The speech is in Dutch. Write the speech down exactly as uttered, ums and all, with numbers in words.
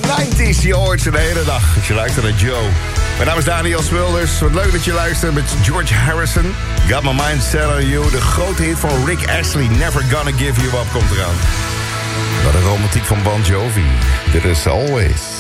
negentiger, je hoort ze de hele dag. Als je luistert naar Joe. Mijn naam is Daniel Smulders. Wat leuk dat je luistert met George Harrison. Got My Mind Set On You. De grote hit van Rick Astley. Never Gonna Give You Up komt eraan. Wat een romantiek van Bon Jovi. Dit is Always.